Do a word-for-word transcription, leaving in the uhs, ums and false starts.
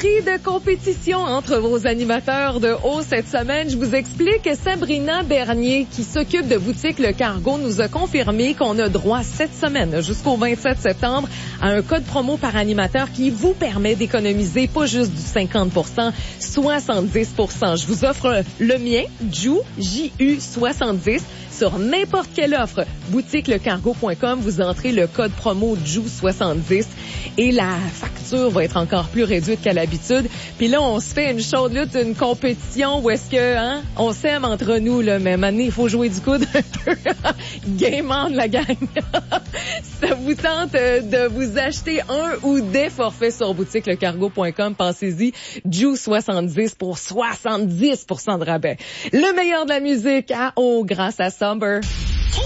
esprit de compétition entre vos animateurs de haut cette semaine. Je vous explique que Sabrina Bernier, qui s'occupe de boutique Le Cargo, nous a confirmé qu'on a droit cette semaine jusqu'au vingt-sept septembre à un code promo par animateur qui vous permet d'économiser pas juste du cinquante pour cent, soixante-dix pour cent. Je vous offre le mien, Ju, J U soixante-dix, sur n'importe quelle offre. boutique le cargo point com, vous entrez le code promo Ju soixante-dix et la facture va être encore plus réduite qu'à l'habitude. Puis là, on se fait une chaude lutte, une compétition où est-ce que, hein, on s'aime entre nous, là, mais maintenant, il faut jouer du coude un peu. Game on, la gang. Ça vous tente de vous acheter un ou des forfaits sur boutique le cargo point com, pensez-y, Ju soixante-dix pour soixante-dix pour cent de rabais. Le meilleur de la musique à eau grâce à Summer.